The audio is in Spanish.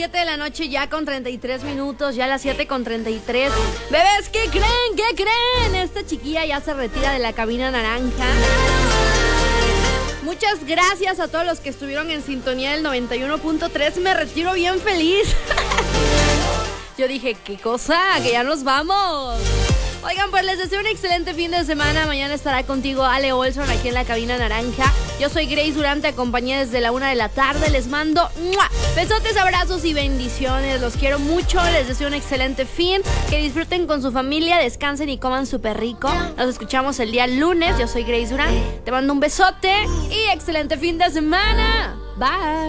7 de la noche ya con 33 minutos, ya a las 7 con 33. Bebés, ¿qué creen? ¿Qué creen? Esta chiquilla ya se retira de la cabina naranja. Muchas gracias a todos los que estuvieron en sintonía del 91.3. Me retiro bien feliz. Yo dije, ¿qué cosa? Que ya nos vamos. Oigan, pues les deseo un excelente fin de semana. Mañana estará contigo Ale Olson aquí en la cabina naranja. Yo soy Grace Durán, te acompañé desde la 1 de la tarde. Les mando besotes, abrazos y bendiciones. Los quiero mucho, les deseo un excelente fin. Que disfruten con su familia, descansen y coman súper rico. Nos escuchamos el día lunes. Yo soy Grace Durán, te mando un besote y excelente fin de semana. Bye.